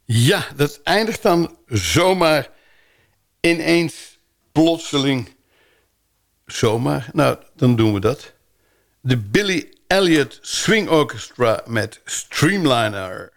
Ja, dat eindigt dan zomaar ineens plotseling. Zomaar? Nou, dan doen we dat. De Billy Elliot Swing Orchestra met Streamliner.